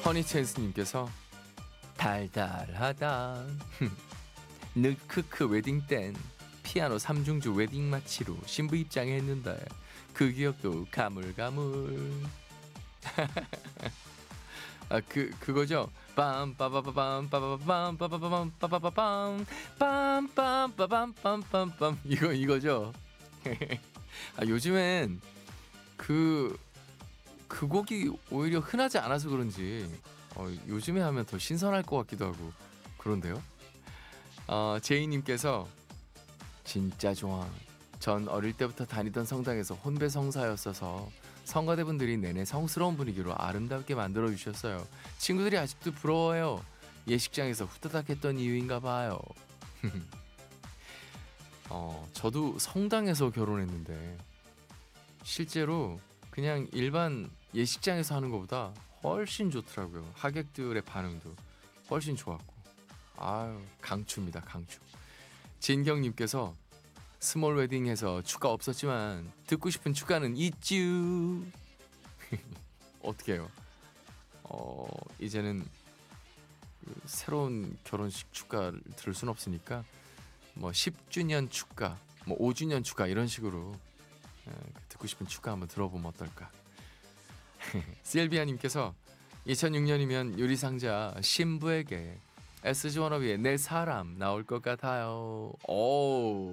허니첸스님께서 달달하다 느크크 웨딩 땐 피아노 3중주 웨딩 마치로 신부 입장에 했는데 그 기억도 가물가물. 아, 그거죠. 빰빠바바밤 빠바바밤 빠바바밤 빠바바밤 빰빰빠밤 이거죠. 아, 요즘엔 그 곡이 오히려 흔하지 않아서 그런지 요즘에 하면 더 신선할 것 같기도 하고 그런데요. 제이님께서 진짜 좋아. 전 어릴 때부터 다니던 성당에서 혼배성사였어서 성가대분들이 내내 성스러운 분위기로 아름답게 만들어주셨어요. 친구들이 아직도 부러워요. 예식장에서 후다닥 했던 이유인가 봐요. 저도 성당에서 결혼했는데 실제로 그냥 일반 예식장에서 하는 것보다 훨씬 좋더라고요. 하객들의 반응도 훨씬 좋았고. 아유, 강추입니다, 강추. 진경님께서 스몰 웨딩에서 축가 없었지만 듣고 싶은 축가는 있쥬. 어떻게 해요? 이제는 새로운 결혼식 축가를 들을 순 없으니까 뭐 10주년 축가, 뭐 5주년 축가 이런 식으로 듣고 싶은 축가 한번 들어보면 어떨까. 실비아님께서 2006년이면 유리상자 신부에게 SG 워너비의 내 사람 나올 것 같아요. 오,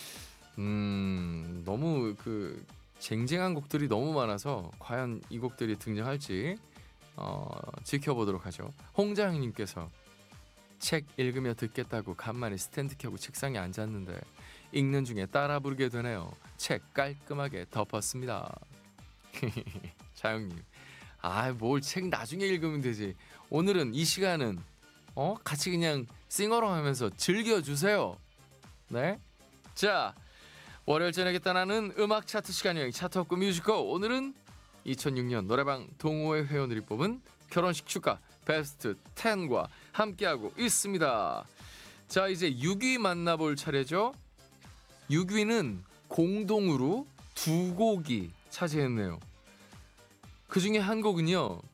너무 쟁쟁한 곡들이 너무 많아서 과연 이 곡들이 등장할지 지켜보도록 하죠. 홍자영님께서 책 읽으며 듣겠다고 간만에 스탠드 켜고 책상에 앉았는데 읽는 중에 따라 부르게 되네요. 책 깔끔하게 덮었습니다. 자영님, 뭘 책 나중에 읽으면 되지. 오늘은 이 시간은 같이 그냥 싱어롱 하면서 즐겨주세요. 네? 자, 월요일 저녁에 떠나는 음악 차트 시간여행 차트업구 뮤지컬. 오늘은 2006년 노래방 동호회 회원들이 뽑은 결혼식 축가 베스트 10과 함께하고 있습니다. 자, 이제 6위 만나볼 차례죠. 6위는 공동으로 두 곡이 차지했네요. 그 중에 한 곡은요,